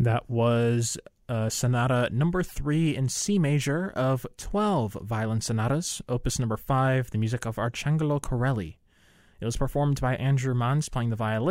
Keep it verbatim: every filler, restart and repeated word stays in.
That was uh, Sonata number three in C major of twelve violin sonatas, opus number five, the music of Arcangelo Corelli. It was performed by Andrew Manz playing the violin,